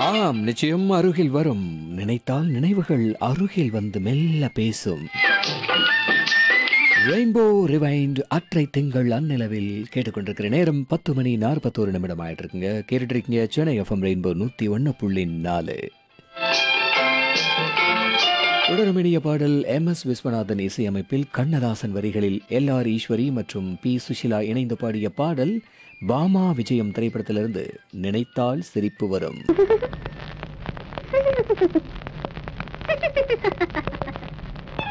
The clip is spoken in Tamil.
ஆம், நிச்சயம் அருகில் வரும். நினைத்தால் நினைவுகள் அருகில் வந்து மெல்ல பேசும். ரெயின்போ ரிவைண்ட் அற்றை திங்கள் அந்நிலவில் கேட்டுக்கொண்டிருக்கிற நேரம் 10 மணி 41 நிமிடம் ஆயிட்டு இருக்குங்க. கேட்டுட்டு இருக்கீங்க சென்னை எஃப்எம் ரெயின்போ 101.4. தொடரும் இனிய பாடல் எம்.எஸ். விஸ்வநாதன் இசையமைப்பில் கண்ணதாசன் வரிகளில் எல்.ஆர். ஈஸ்வரி மற்றும் பி. சுஷிலா இணைந்து பாடிய பாடல் பாமா விஜயம் திரைப்படத்திலிருந்து நினைத்தால் சிரிப்பு வரும்.